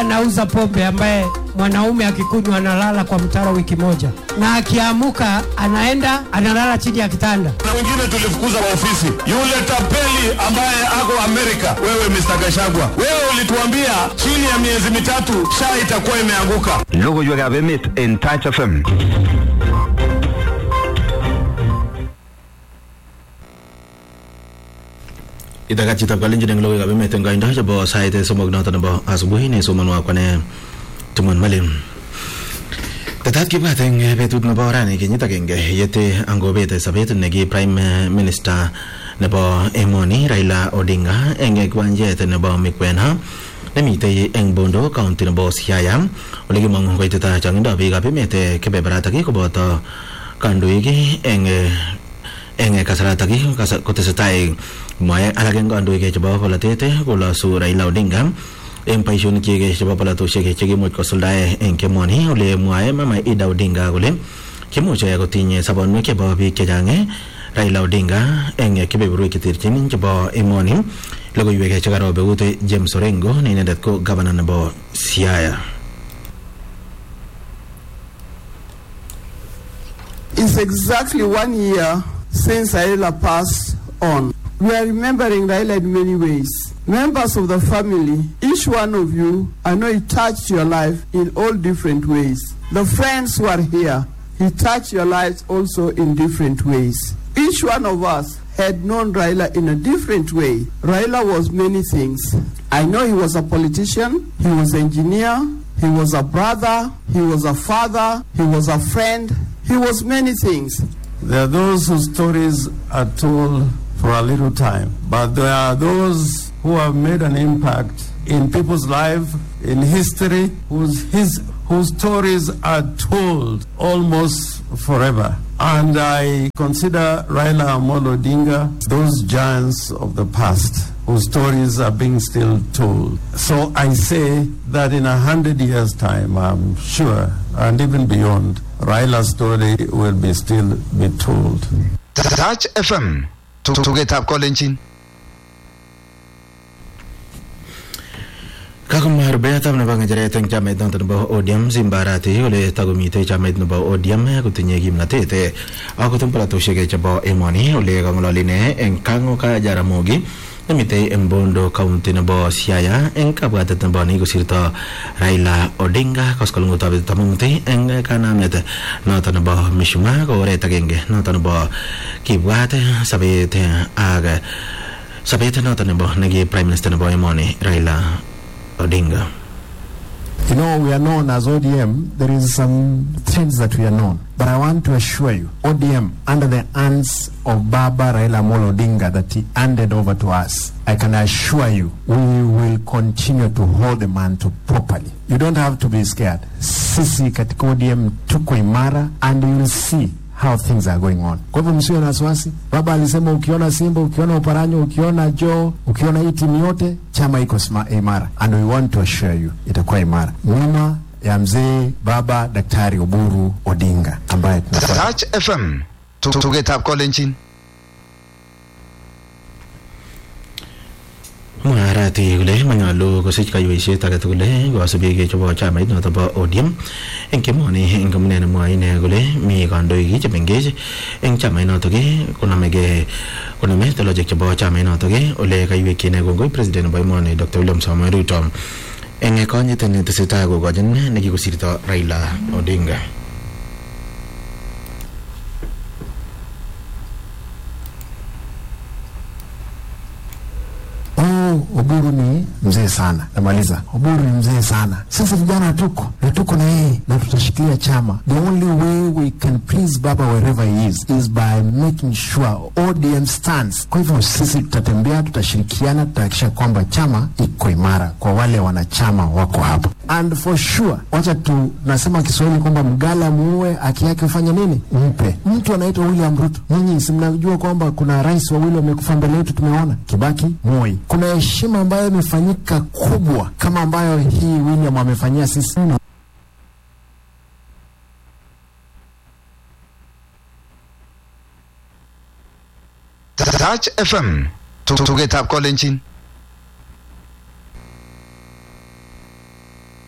Anauza pombe ambaye mwanaume akikunywa analala kwa mtaro wiki moja. Na akiamuka anaenda analala chini ya kitanda. Na wengine tulifukuza kwa ofisi. Yule tapeli ambaye ako Amerika, wewe Mr. Gachagua. Wewe ulituambia chini ya miezi mitatu SHA itakuwa imeanguka. Logo yuaga bemit in Touch FM. Itakat cita kalian jadi ngelogi kami metengah indah coba saya itu semua kena tanpa asubuh ini semua nuak kene cuman malam. Tetap kita tengah betut napa orang ni kini tak enggak. Yaitu anggota sabit negi Prime Minister napa Emoni Raila Odinga enggak kuanjat napa Mikwena. Nami tei eng bondo kaunti napa Siayam. Oleh kita mengukai tetap jangan dah bagi kami mete kebebaran lagi kau bota kandui ki eng kasarata ki kota setai Maya alagen ko ando ke coba pala tete kola su Raila Odinga em paishun ki ke coba pala to sheke chegi mo ko soldae en ke moni ole muae mama Ida Odinga ole ke mo chaya ko tinye sabon me ke ba bi ke jange Raila Odinga en ke be buru ke tirchen coba emoni logo yue ke chagaro be ute James Orengo ni nedat ko governor na bo Siaya. It's exactly 1 year since Raila passed on. We are remembering Raila in many ways. Members of the family, each one of you, I know he touched your life in all different ways. The friends who are here, he touched your lives also in different ways. Each one of us had known Raila in a different way. Raila was many things. I know he was a politician, he was an engineer, he was a brother, he was a father, he was a friend, he was many things. There are those whose stories are told for a little time, but there are those who have made an impact in people's lives, in history, whose stories are told almost forever. And I consider Raila Amolo Odinga those giants of the past whose stories are being still told. So I say that in 100 years' time, I'm sure, and even beyond, Raila's story will be still be told. Touch FM. To get up calling. Kakumar beatam na bang jere teng jamet nang tanba odiam zimbarati ole tagumite jamet na ba odiam aku tinye gim na tete aku tempala to shege jaba emoni ole kamulaline engkango ka jaramogi namite embondo kaunti na ba Siaya engkabata tanba ni kusirta Raila Odinga kaskolungo tabe tamunte eng kanamete na tanba mishuma ko re tagenge na tanba kibwate sabete aga sabete na tanba nagi Prime Minister na ba emoni Raila Odinga. You know, we are known as ODM. There is some things that we are known. But I want to assure you, ODM, under the hands of Baba Raila Amolo Odinga that he handed over to us, I can assure you, we will continue to hold the mantle properly. You don't have to be scared. Sisi katika ODM tuko imara, and you will see how things are going on. Kwa hivyo msiwe na wasiwasi. Baba alisema ukiona Simba, ukiona Uparanyo, ukiona Joe, ukiona hii timu yote, chama iko imara. And we want to assure you, itakuwa imara. Nyuma ya mzee Baba Daktari Oburu Odinga ambaye Touch FM. To get up calling. Marati gule manyalu ko sik kayu isi tagat gule go asabi ke coba chama itu atau odiam engke moni engke mene mo ine gule mi kando igi jemengge eng chama ino toge kuna mege telo jek coba chama ino toge ole kayu kine go presiden boy moni Dr. William Samoei Ruto enge konye tene tesita go jen negi ko sirta Raila Odinga. Oburu ni mzee sana. Namaliza. Oburu ni mzee sana. Sisi vijana tuko na yeye na tutashikilia chama. The only way we can please Baba wherever he is by making sure ODM stands. Kwa hivyo sisi tutatembea, tutashirikiana, tutahakikisha kwamba chama iko imara kwa wale wanachama wako hapa. And for sure, wacha nasema Kiswahili kwamba mgala muue haki yake ufanye nini? Mpe. Mtu anaitwa William Ruto. Nyinyi si mnajua kwamba kuna rais wawili wamekufa mbele yetu tumeona? Kibaki, Moi. Kuna heshima ambayo imefanyika kubwa kama ambayo hii William amefanyia sisi. Touch FM. To get up calling.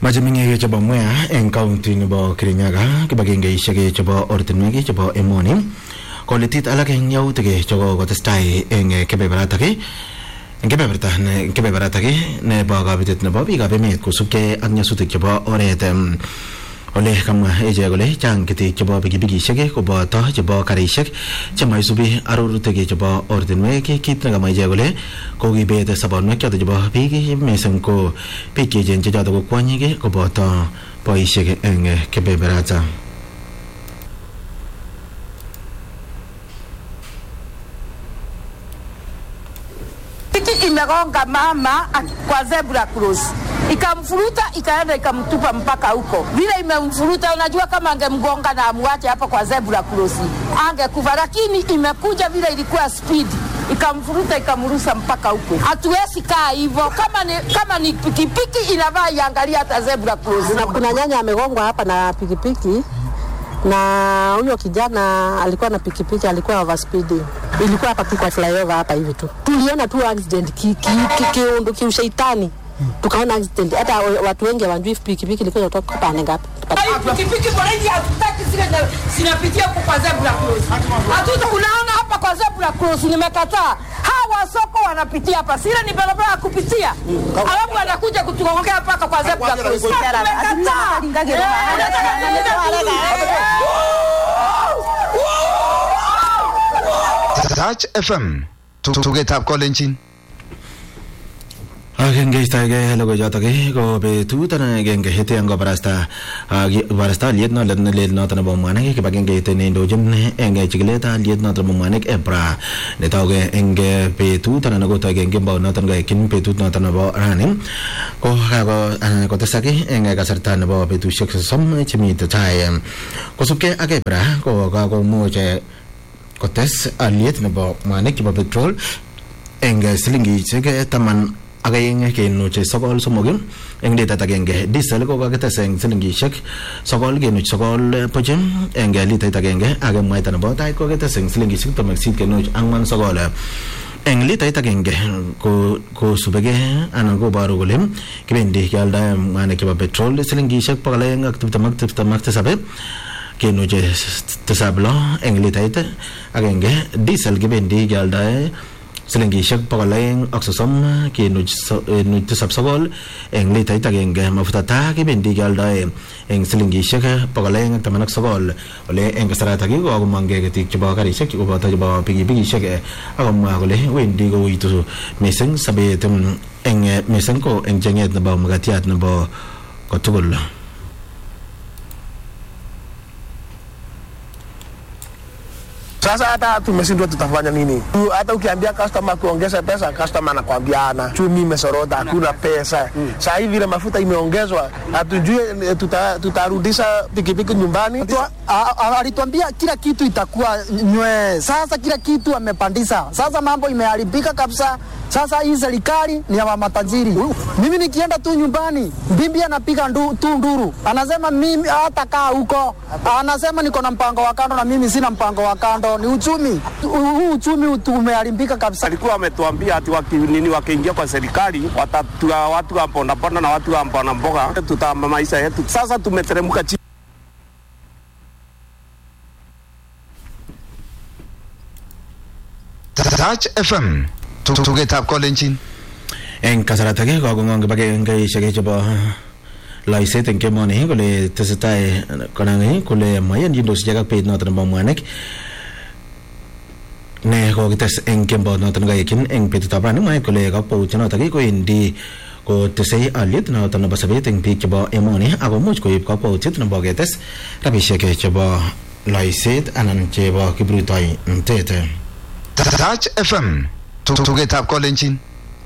Majaming chabo mwea en county nebo Kirinyaga kibagengeishek chabo ortinwek chabo emoni kolitit alak eng yautik chebo kotestai eng kebeberatake nebo kabitet nebo biikab emet kosubkei ak nyasutik chebo oret ole kamwa ichek kole chang ketik chebo pikipikishek koboto chebo karishek chemaisubi arorutik chebo ortinwek kit nekamwa ichek kole kokibet sobonwek choto chebo biik mising ko biik cheechen che choto ko kwonyik koboto boishek eng kebeberata. Imegonga mama kwa zebra cross, ikamfuruta ikaenda ikamtupa mpaka huko. Vile imemfuruta, unajua kama angemgonga na amwache hapa kwa zebra cross angekufa, lakini imekuja vile ilikuwa speed, ikamfuruta ikamrusa mpaka huko. Hatuwezi kaa hivyo, kama ni pikipiki inavaa iangalia hata zebra cross. Na kuna nyanya amegongwa hapa na pikipiki, na huyo kijana alikuwa na pikipiki, alikuwa overspeeding. Ilikuwa hapa tu kwa flyover hapa hivi tu. Tuliona tu accident kiushaitani. Tukaona accident. Hata watu wengi hawajui pikipiki ilikuwa kutoka pande ngapi. Pikipiki boleji hatutaki zile zinapitia kwa zebra cross. Hatuta unaona hapa kwa zebra cross nimekataa. Hawa soko wanapitia hapa. Sile ni barabara ya kupitia. Alafu anakuja kutugongea mpaka kwa zebra cross. Touch FM tugetab kolenjin. Agenge istaege logo jotoke ko betut ana agenge hete ang barasta liet no lel no tan bo manek kibagenge tene ndojin enge chigleta liet no tan bo manek ebra netoge enge betut ana go toge enge bo no tan ga kin betut no tan bo ranim ko ko tesake enge kasarta ne bo betushek som chimi to tai ko subke age bra ko moje kotes aliet nebo manek chebo petrol eng silingi cheke taman agenge kenuche sokol somogin eng lita agenge diesel ko kakites eng silingishek sokol kenuch sokol pojem eng litait agenge age mwaita nebo tait ko kakites eng silingishek tamaksit kenuch angwan sokol eng litait agenge ko subege anan ko baru kole kibendi kialda manek chebo petrol silingishek 227 kenuche tisablo eng litait agenge diesel kibendi kialdae silingishek 230 kenuch tisab sokol eng litait agenge mafuta taa kibendi kialdae eng silingishek 289 ole eng kasarata ki ko mangge ketik chebo karishek koboto chebo pikipikishek akomwa kole wendi koitu mising sabet eng mising ko eng chenget nebo makatiat nebo kotugul. Sasa hata tumeshindwa tutafanya nini? Hata ukiambia customer kuongeza pesa, customer anakuambia ana chumi imesorota, hakuna pesa. Sasa hivi ile mafuta imeongezwa, hatujui tutarudisha pikipiki nyumbani. Alituambia kila kitu itakuwa nywe. Sasa kila kitu amepandisha. Sasa mambo imeharibika kabisa. Sasa hii serikali ni ya matajiri. Mimi nikienda tu nyumbani, bibi anapiga tu nduru. Anasema mimi hata kaa huko. Anasema niko na mpango wa kando na mimi sina mpango wa kando. Ni uchumi. Uchumi umeharibika kabisa. Alikuwa ametuambia ati wakiingia kwa serikali watatua watu wa ponda na watu wa mboga mboga, tutama maisha yetu. Sasa tumeteremka chini. Touch FM tugetab kolenjin. Eng kasarata ke ko ngong bagenge shege chebo laiset eng kemoni kole tesetai konangi kole mayan yindos jaga pet noton bo mwanek ne ko kites eng kembo noton ga yakin eng petutab rani mai kole ka pouti noton ko indi ko tesei alit noton nebo sabet eng pik chebo emoni ako much koib ka pouti nebo ketes rabishek chebo laiset anan chebo kibrutoi mtete. Touch FM tugetab kolenjin.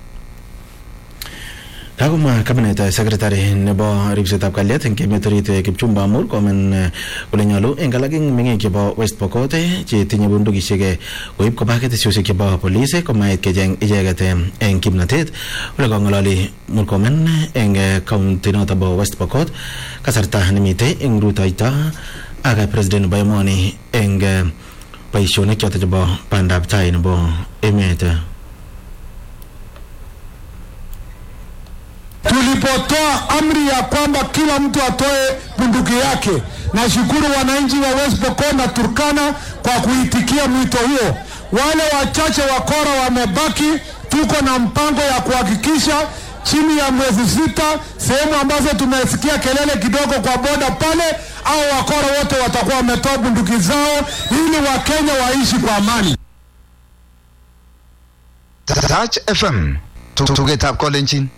Kaguma cabinet secretary nebo ribsetab kalyet eng emet orit Kipchumba Murkomen kole nyolu eng alaging meng'ik chebo West Pokot che tinye bundukishek koib koba ketesiosiek chebo police komait kecheng icheket eng kimnatet. Ole kong'ololi Murkomen eng county noto bo West Pokot kasarta nemitei eng rutoito ak president nebo emoni eng boisionik choto chebo bandab tai nebo emet. tulipotoa amri ya kwamba kila mtu atoe bunduki yake. Nashukuru wananchi wa West Pokot na Turkana kwa kuitikia mwito huo. Wale wachache wakora wamebaki, tuko na mpango ya kuhakikisha chini ya mwezi 6 sehemu ambazo tumesikia kelele kidogo kwa boda pale, au wakora wote watakuwa wametoa bunduki zao ili Wakenya waishi kwa amani. Touch FM tugetab kolenjin.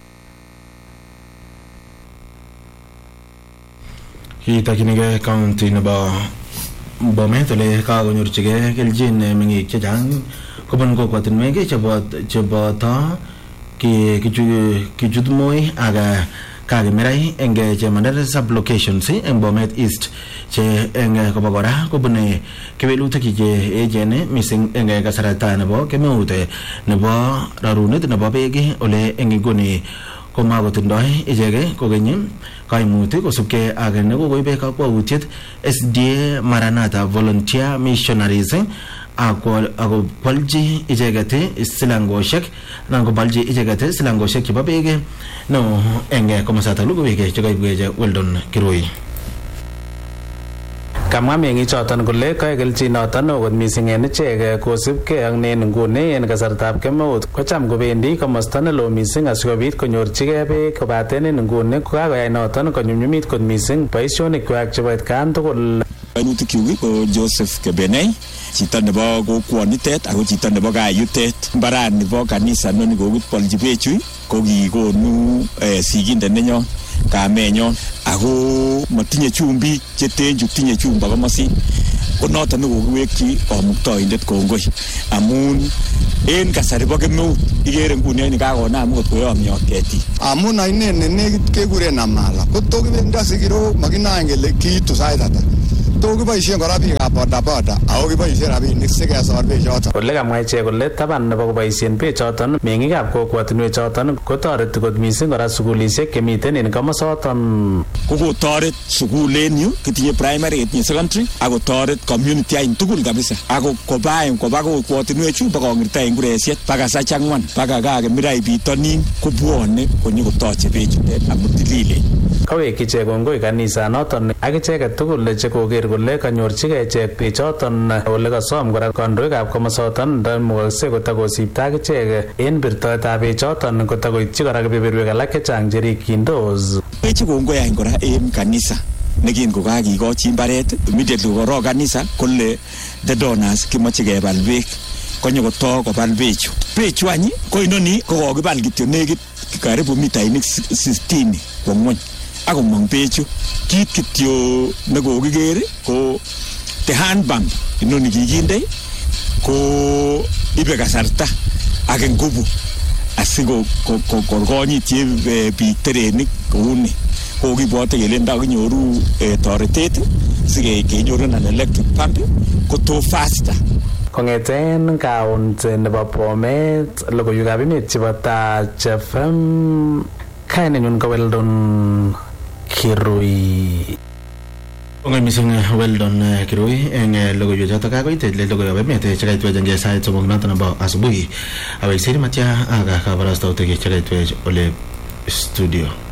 Kitakinige county nebo Bomet ole kakonyorchigei kelchin meng'ik chechang kobun kokwatinwek cheboto kichut Moi ak kakimirai eng chemandar sublocations eng Bomet East che eng kobo kora kobune kewelutik che echen mising eng kasarta nebo kemeut nebo rarunet nebo beek ole eng inguni komakotindoi icheke kokenyi kaimutik kosubkei ak nekokoibe kakwautiet SDA Maranatha Volunteer Missionaries ako palji icheket silangoshek nan ko palji icheket silangoshek chebo beek no eng komosata lugoiwek chekaibweche Weldon Kirui. Kamwa meng'ichoton kole kae kelchinoton okot mising en ichek kosubkei ak nen nguni en kasartab kemeut kocham kobendi komosta neloo mising asikobit konyorchigei beek, kobaten en nguni kokakoyai noton konyumnyumit kot mising boisionikwak chebo atkan tugul. Kainutik ko Joseph Kebenei, chito nebo kokwonitet ako chito nebo kayutet. Mbarani nebo kanisa noni kokipolji bechu ko kikonu sigindet nenyon kamenyon ako matinye chumbik chetenju tinye chumba komosin ko noton nekokiwekyi kamuktoindet kongoi amun en kasari bo kemeut ikere nguni en kakonam akot koyomyot ketik amun ainet nenekit kekuren Namala ko tokibendi sikiro makinoen kele kiitu sait ata tokiboisien kora biikab bodaboda ako kiboisien rabinik sikesor bechoton. Ole kamwa ichek kole taban nebo koboisien bechoton meng'ikab kokwatinwek choton kotoreti kot mising kora sukulisiek chemiten en komosoton. Kokotoret sukul en yu kitinye primary kitinye secondary ako toret community ain tugul kabisa ako koba kokwatinwek chu bakongirta en kuresiet baka Sachangwan baka kakemirai bitonin kobwone konyokotoche bechutet amun tililen. Kawek ichek kongoi kanisa noton ak icheket tugul chekoker kole kanyorchigei ichek bechoton ole kasom kora kandoikab komosoton ndamukakse kotakosipta ak ichek en birtoetab bechoton kotakoityi kora kebeberwek alak chechang cherikyindos. Eche kongoi any kora en kanisa nekin kokakikochi mbaret immediately korok kanisa kole the donors kimoche kebal beek konyokoto kobal bechu any ko inoni kokokibal kityo nekit karibu mitainik 60 kwa ng'wony akomong bechu kit kityo nekokiker ko the hand pump inoni kikinde ko ibe kasarta ak nguvu asikokorkonyit biik terenik kouni kokibwote kele ndakinyoru toretet sikenyoru an electric pump koto faster. Kong'eten kaunti nebo Bomet logoiwekab emet chebo Touch FM kainenyun ko Weldon Kirui. Kongoi mising Weldon Kirui eng logoiwek chotok kakoit logoiwekab emet chekaitwech eng sait 3 noton nebo asubuhi awek siri matya ak kabarastautik chekaitwech ole studio.